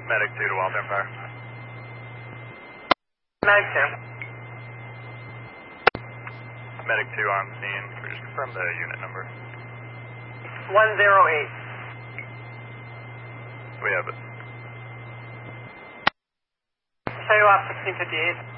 Medic 2 to Wildfire Fire. Mag 2. Medic 2 on scene. Can we just confirm the unit number? 108. We have it. Show you off 1658.